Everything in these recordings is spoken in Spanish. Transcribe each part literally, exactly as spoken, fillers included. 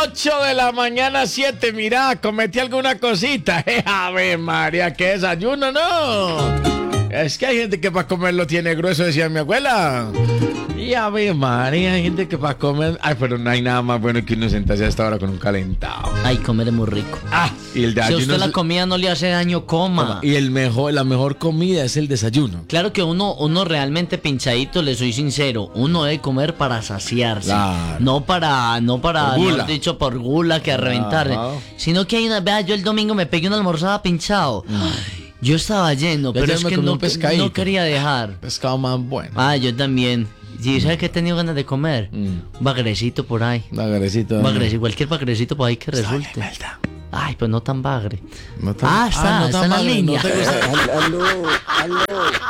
ocho de la mañana, siete, mira, cometí alguna cosita. Ave María, qué desayuno, ¿no? Es que hay gente que para comer lo tiene grueso, decía mi abuela. Y ave María, hay gente que para comer... Ay, pero no hay nada más bueno que uno sentarse a esta hora con un calentado. Ay, comer es muy rico. Ah, y el desayuno... Si a usted la comida no le hace daño, coma. Y el mejor, la mejor comida es el desayuno. Claro que uno, uno realmente pinchadito, le soy sincero, uno debe comer para saciarse. Claro. No para, no para, Por gula. mejor dicho, por gula que a reventar. Claro. Sino que hay una... Vea, yo el domingo me pegué una almorzada pinchado. Mm. Yo estaba lleno, Ya pero yo es me que comí no, un pescadito. no quería dejar. Pescado más bueno. Ah, yo también. ¿Sí, ¿sabes qué he tenido ganas de comer? Mm. Un bagrecito por ahí. Bagrecito. Un bagrecito, cualquier bagrecito por ahí que resulte. Ay, pues no tan bagre. No tan- Ah, está, Ah, no está tan en la bagre, línea. no te gusta. Aló, aló.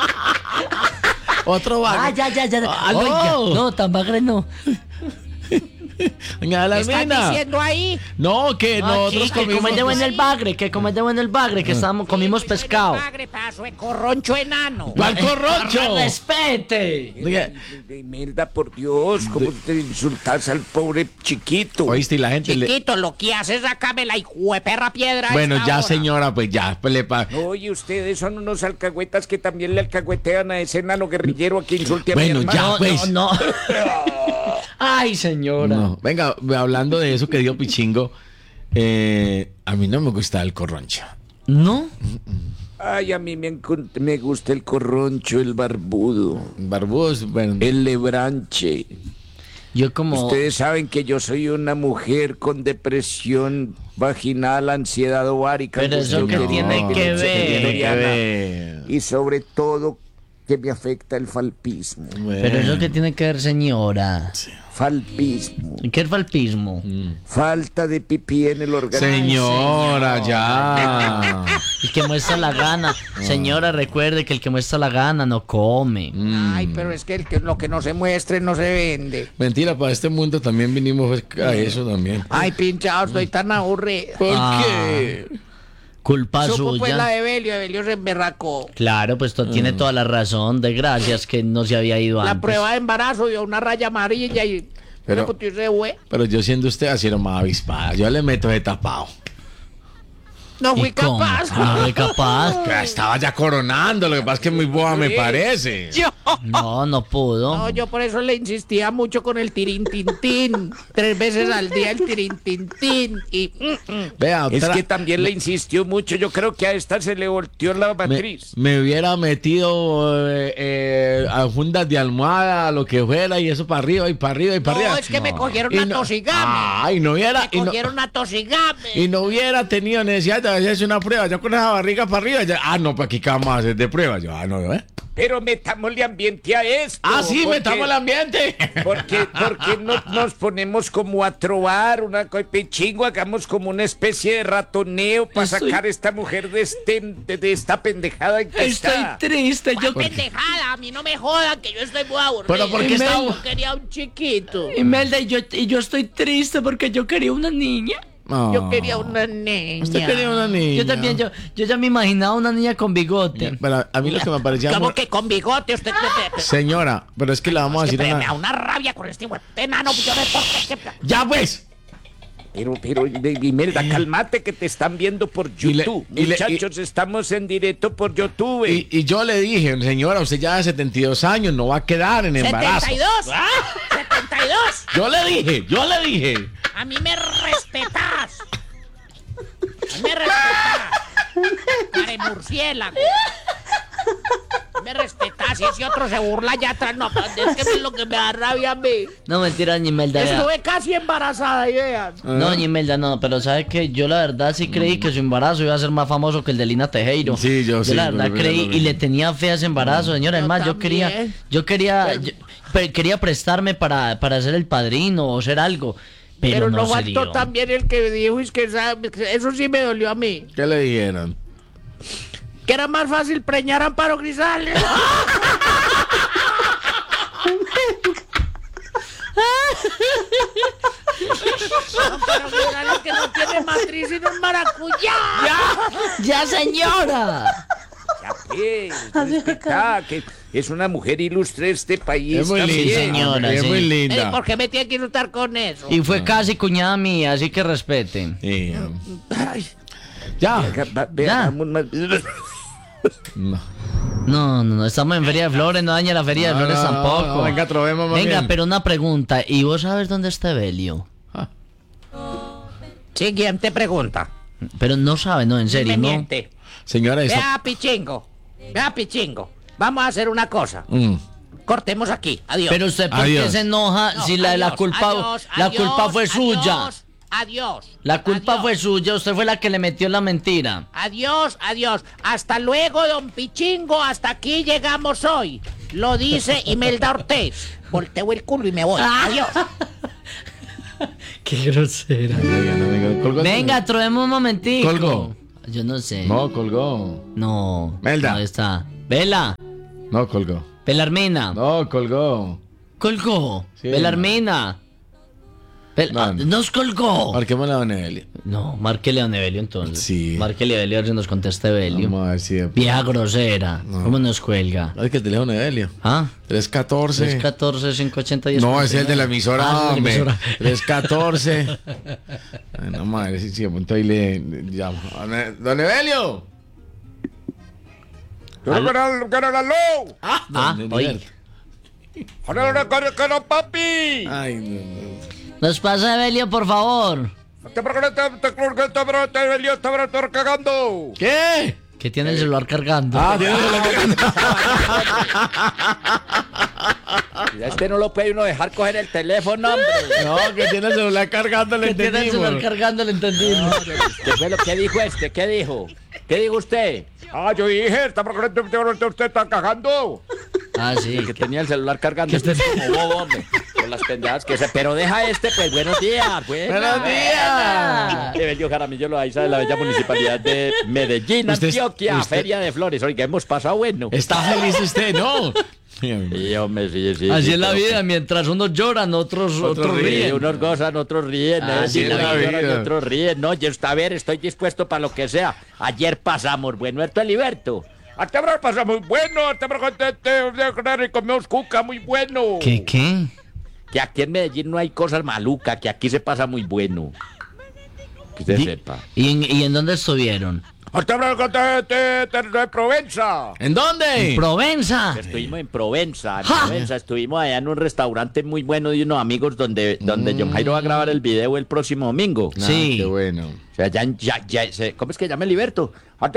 Otro bagre. Ah, ya, ya, ya. Ah, no. Oiga, no, tan bagre no. Venga, la ¿Qué están mina. diciendo ahí? No, que nosotros Aquí, que comimos. comete bueno el bagre, que comete bueno el bagre, que estábamos, comimos pescado. Bagre, pedazo de corroncho enano. ¿Cuál corroncho? ¡Respete! Oiga, Imelda, por Dios, ¿cómo te insultas al pobre chiquito? oíste, y la gente le... Chiquito, lo que haces es sacarme la hijueperra piedra. a Bueno, esta ya hora. señora, pues ya, pues le pa... Oye, ustedes son unos alcahuetas que también le alcahuetean a ese enano guerrillero a que insulte a Bueno, mi ya, hermano. No, pues. no, no. Ay, señora. No, venga, hablando de eso que dio Pichingo, eh, a mí no me gusta el corroncho. ¿No? Ay, a mí me, encont- me gusta el corroncho, el barbudo, Barbudos, bueno. el lebranche. Yo como... Ustedes saben que yo soy una mujer con depresión vaginal, ansiedad ovárica. Pero eso angustia que uterina, tiene que epilepsia ver. Tiene que clitoriana, ver. y sobre todo que me afecta el falpismo. Pero eso que tiene que ver, señora. Falpismo. ¿Qué es falpismo? Falta de pipí en el organismo. Señora, ya. El que muestra la gana. Señora, recuerde que el que muestra la gana no come. Ay, pero es que, el que lo que no se muestre no se vende. Mentira, para este mundo también vinimos a eso también. Ay, pinchado, estoy tan aburrido. ¿Por Ah. qué? Culpa Supo pues la suya. de Evelio, Evelio se emberracó. Claro, pues tú tiene toda la razón. De gracias que no se había ido La antes. prueba de embarazo dio una raya amarilla y... Pero- Pero... Y se fue. Pero yo siendo usted así era más avispada. Yo le meto de tapado. No fui ¿Y cómo? capaz. No fue capaz. Que estaba ya coronando, lo que pasa es que muy boba me Sí. parece. Yo... No, no pudo. No, yo por eso le insistía mucho con el tirín tin tin. Tres veces al día el tirín tin tin. Y mm, mm. Vea, es otra- que también le insistió mucho. Yo creo que a esta se le volteó la me, matriz. me hubiera metido eh, eh, a fundas de almohada, lo que fuera, y eso para arriba y para arriba y para No, arriba. es que me cogieron Y a no- tosigame. Ay, no hubiera. Me Y no, cogieron a tosigame. y no hubiera tenido necesidad de hacerse una prueba. Ya con esa barriga para arriba, ya. Ah, no, pues aquí qué vamos a hacer de prueba. Yo, ah, no, ¿eh? Pero metámosle ambiente a esto. Ah, sí, porque- metamos el ambiente. Porque, porque no nos ponemos como a trobar una cosa pichingo, hagamos como una especie de ratoneo para Estoy- sacar a esta mujer de este de, de esta pendejada en que Estoy está. triste. Yo Pendejada, a mí no me jodan que yo estoy muy aburrido. Pero ¿por qué está- Yo quería un chiquito. Imelda, y yo, y yo estoy triste porque yo quería una niña. No. Yo quería una niña. Usted quería una niña. Yo también, yo, yo ya me imaginaba una niña con bigote. Pero a mí lo que me parecía. ¿Cómo muy- que con bigote usted? Señora, pero es que le vamos a Es que decir me da una. una rabia con este enano. Yo no sé por qué. ¡Ya, pues! Pero, pero, de- Imelda, cálmate que te están viendo por Y le- YouTube. y le- Muchachos, estamos en directo por YouTube. Y, y yo le dije, señora, usted ya de setenta y dos años no va a quedar en embarazo. setenta y dos. setenta y dos. Yo le dije, yo le dije. A mí me respetas. A mí me respetas. Care murciélago. Me respetas. Y ese otro se burla allá atrás. No, es que es lo que me da rabia a mí. No, mentira, ni Imelda. vea. Estuve casi embarazada y vean. No, ni Imelda, no, pero ¿sabe que yo la verdad sí creí que su embarazo iba a ser más famoso que el de Lina Tejero. Sí, yo sí, la lo verdad vi, creí lo vi. y le tenía fe a ese embarazo, señora. Yo Es más, yo también. quería, yo quería, yo- pe- quería prestarme para, para ser el padrino o ser algo. Pero, Pero no, no se faltó dio. también el que dijo, es que esa- eso sí me dolió a mí. ¿Qué le dijeron? Que era más fácil preñar a Amparo Grisales. Amparo Grisales que no tiene matriz sino un maracuyá. ¡Ya, señora! Ya Sí, respetá, que es una mujer ilustre de este país. Es muy también. linda, señora, es sí. muy Eh, linda. ¿Por qué me tiene que insultar con eso? Y fue casi cuñada mía, así que respeten. Sí. Ay, Ya. va- vea, Ya. vamos más- No. No, no, no, estamos en Feria de Flores, no daña la Feria de No, Flores no, no, tampoco. no, venga, trovemos más Venga, bien. pero una pregunta, ¿y vos sabes dónde está Evelio? Siguiente pregunta. Pero no sabe, no, en serio, no. Inconveniente. Señora, eso. Vea, Pichingo. Vea, Pichingo. Vamos a hacer una cosa. Mm. Cortemos aquí. Adiós. Pero usted, ¿por qué Adiós. se enoja No, si la, la adiós, culpa adiós, la adiós, culpa fue suya? Adiós. Adiós. La culpa adiós, fue suya, usted fue la que le metió la mentira. Adiós, adiós. Hasta luego, don Pichingo. Hasta aquí llegamos hoy. Lo dice Imelda Ortiz. Volteo el culo y me voy. Adiós. Qué grosera. Venga, no, venga, colgó. Venga, trovemos un momentico. Colgó. Yo no sé. No, colgó. No. Melda. ¿Dónde está? Vela. No, colgó. Belarmina. No, colgó. Colgó. Sí, Belarmina. Bel- No. ah, Nos colgó. Marquemos la Don Evelio. No, márquele a don Evelio entonces. Sí. Márquele a Evelio a ver si nos contesta Evelio. Vamos a ver si. Vieja grosera. ¿Cómo nos cuelga? Ay, que el teléfono de Evelio. ¿Ah? tres catorce. tres catorce, cinco ochenta, diez. No, es el de la emisora, Ah, es el de la hombre. emisora. tres catorce. Ay, no, madre, si si de pronto ahí le, le llamo. Don Evelio. Ah, Don oye. Heriberto. Ay, no, no. Nos pasa Evelio, por favor. ¿Qué? Que tiene el celular cargando. Ah, tiene que Ya este no lo puede uno dejar coger el teléfono, hombre. No, que tiene el celular cargando, le Que tiene el celular entendimos. cargando, le entendimos. ¿Qué fue lo que dijo este? ¿Qué dijo? ¿Qué dijo usted? Ah, yo dije, está usted está cagando. Ah, sí. Que tenía el celular cargando este como bobo, hombre. Con las pendejadas que se. Pero deja este, pues, buenos días. Buena, Buenos días. Evelio Jaramillo Loaiza de la bella municipalidad de Medellín, Usted- Antioquia, usted- Feria de Flores. Oiga, hemos pasado bueno. Está feliz usted, ¿no? Sí, hombre, sí, sí. Así sí, es la pero- vida, mientras unos lloran, otros, Otros otros ríen. Sí, ríen. unos gozan, otros ríen. Ah, ¿eh? sí, Sí, la unos lloran y vida. otros ríen. No, yo está a ver, estoy dispuesto para lo que sea. Ayer pasamos, bueno, esto es Liberto. Hasta ahora pasamos bueno, hasta ahora comemos cuca, muy bueno. ¿Qué, qué? Que aquí en Medellín no hay cosas malucas, que aquí se pasa muy bueno. Que usted Di- sepa. ¿Y en, ¿Y en dónde estuvieron? Hasta ahora de, de, de Provenza. ¿En dónde? Provenza. Estuvimos en Provenza, en ¡Ja! Provenza, estuvimos allá en un restaurante muy bueno de unos amigos donde, donde John Jairo va a grabar el video el próximo domingo. Ah, Sí. qué bueno. O sea, ya, ya, ya, se- ¿cómo es que llama el Liberto?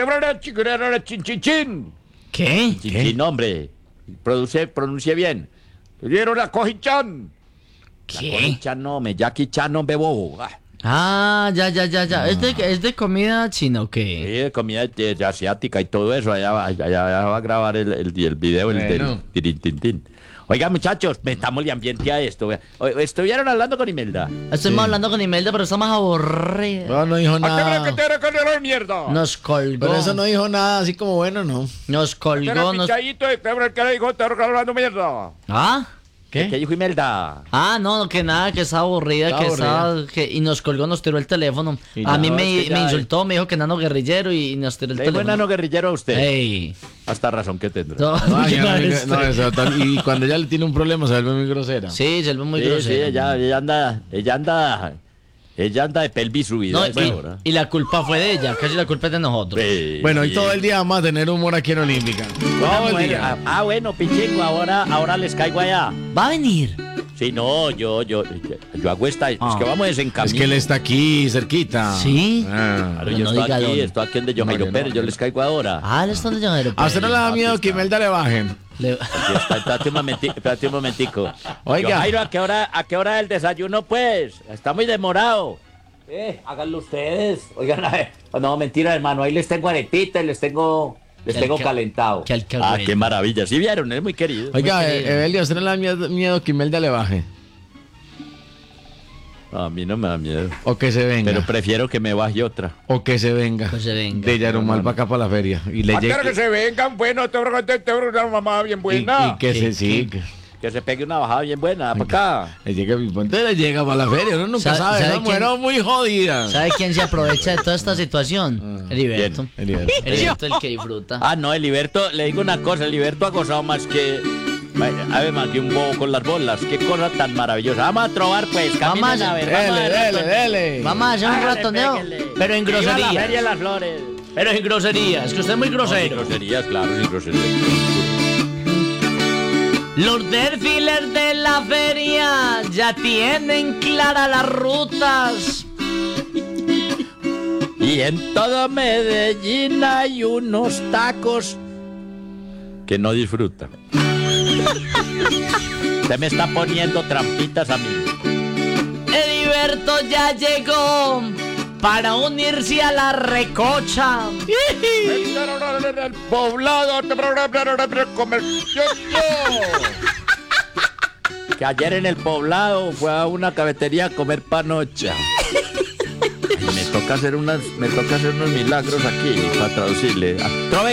Chin, chin, chin. ¿Qué? Chin, chin, hombre. Produce, pronuncie bien. Dieron la Cojichan. La ¿Qué? Cojichan no, me Jackie Chan, no me bobo. Ah, Ah, ya, ya, ya, ya. ¿Es, de, ¿Es de comida china o sí, qué? de comida de- de asiática y todo eso. Allá, va- allá, allá va a grabar el, el, el video, el Bueno. del tirin, tin, tin. Oiga, muchachos, metámosle ambiente a esto. vea. O- ¿Estuvieron hablando con Imelda? Estamos Sí. hablando con Imelda, pero estamos aburridos. No, no dijo nada. mierda? Nos colgó. Pero eso no dijo nada, así como bueno, ¿no? Nos colgó. Nos... ¿qué le dijo? Te hablando mierda. ¿Ah? ¿Qué? ¿Qué dijo Imelda? Ah, no, que nada, que estaba aburrida, Estaba que aburrida. estaba... Que, y nos colgó, nos tiró el teléfono. Y A ya, mí no, me, es que ya- me insultó, me dijo que nano guerrillero y, y nos tiró el ¿Le dijo teléfono. enano guerrillero a usted? Ey. Hasta razón que tendrá. No, No, ¿qué ya no, tal no, este? no, eso, tal- y cuando ella le tiene un problema se vuelve muy grosera. Sí, se ve muy sí, sí, grosero. ella, ella anda, ella anda, ella anda de pelvis subida. No, a esa y, hora. y la culpa fue de ella, casi la culpa es de nosotros. Sí, Bueno, y sí. todo el día vamos a tener humor aquí en Olímpica. Todo el Bueno, día. ah, ah, bueno, Pichingo, ahora, ahora les caigo allá. ¿Va a venir? Sí, no, yo, yo, yo hago esta, es Ah. que vamos en camino. Es que él está aquí, cerquita. ¿Sí? Ah. Claro, Pero yo no estoy diga aquí, dónde. estoy aquí en de John No, Jairo yo no, Pérez, yo yo les no. caigo ahora. Ah, le están de llamar. ¿A usted no le da miedo que Imelda le bajen? Le- Sí, está- Espérate un momentico, espérate un momentico. Oiga. John Jairo, ¿a qué hora, a qué hora el desayuno, pues? Está muy demorado. Eh, háganlo ustedes. Oigan, a ver. No, mentira, hermano, ahí les tengo arepitas, les tengo, les Que tengo alca- calentado. que Ah, alcahuete. qué maravilla. Sí vieron, es muy querido. Oiga, Muy eh, querido. Evelio, ¿a usted no le da miedo, miedo que Imelda le baje? No, a mí no me da miedo. O que se venga. Pero prefiero que me baje otra. O que se venga. Que se venga. De Yarumal para acá para la feria. Y le llegue. se vengan, bueno, te te te una mamá bien Y, y que ¿Qué- se sí. qué? que se pegue una bajada bien buena, para acá. Le llega mi puente, le llega para la feria, uno nunca ¿Sabe- sabe, sabe esa mujer quién? es muy jodida. ¿Sabe quién se aprovecha de toda esta situación? Heriberto. Heriberto. Heriberto el que disfruta. Ah, no, Heriberto, le digo una cosa, Heriberto ha gozado más que... A ver, más que un bobo con las bolas. Qué cosa tan maravillosa. Vamos a trobar, pues. Vamos Caminen a- a ver. Vamos a Dele, ver dele, ratoneo. dele. Vamos a hacer un Hágale, ratoneo, péguele. pero en Viva la Feria de groserías. las Flores. Pero en groserías, que usted es muy No, sin grosero. groserías, claro, sin groserías. Los desfiles de la feria ya tienen claras las rutas. Y en todo Medellín hay unos tacos que no disfrutan. Usted me está poniendo trampitas a mí. Heriberto ya llegó para unirse a la recocha. El poblado que ayer en el poblado fue a una cafetería a comer panocha. Ay, me toca hacer unas, me toca hacer unos milagros aquí para traducirle. Trove